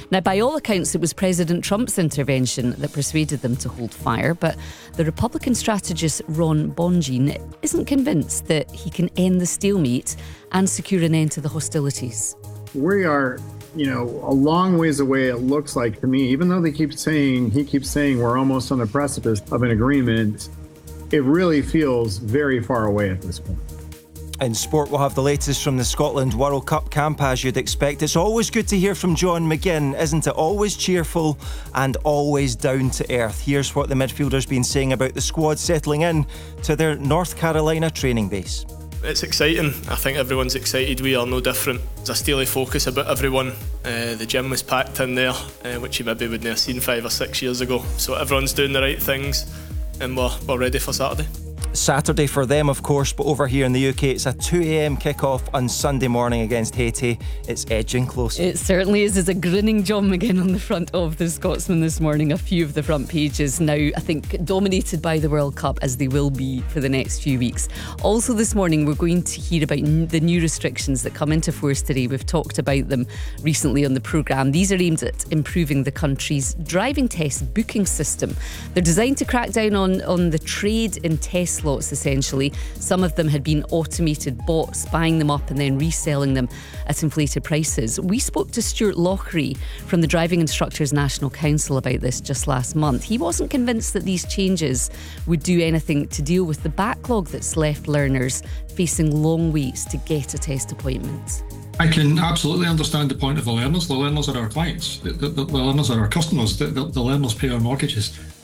Now, by all accounts, it was President Trump's intervention that persuaded them to hold fire, but the Republican strategist Ron Bonjean isn't convinced that he can end the stalemate and secure an end to the hostilities. We are, a long ways away, it looks like to me, even though he keeps saying we're almost on the precipice of an agreement. It really feels very far away at this point. In sport, we'll have the latest from the Scotland World Cup camp, as you'd expect. It's always good to hear from John McGinn, isn't it? Always cheerful and always down to earth. Here's what the midfielder's been saying about the squad settling in to their North Carolina training base. It's exciting. I think everyone's excited. We are no different. There's a steely focus about everyone. The gym was packed in there, which you maybe wouldn't have seen 5 or 6 years ago. So everyone's doing the right things and we're ready for Saturday. Saturday for them, of course, but over here in the UK, it's a 2 a.m. kick-off on Sunday morning against Haiti. It's edging close. It certainly is. There's a grinning John McGinn on the front of the Scotsman this morning. A few of the front pages now, I think, dominated by the World Cup, as they will be for the next few weeks. Also this morning, we're going to hear about the new restrictions that come into force today. We've talked about them recently on the programme. These are aimed at improving the country's driving test booking system. They're designed to crack down on the trade in test slots, essentially. Some of them had been automated bots, buying them up and then reselling them at inflated prices. We spoke to Stuart Lochary from the Driving Instructors National Council about this just last month. He wasn't convinced that these changes would do anything to deal with the backlog that's left learners facing long waits to get a test appointment. I can absolutely understand the point of the learners. The learners are our clients. The learners are our customers. The learners pay our mortgages.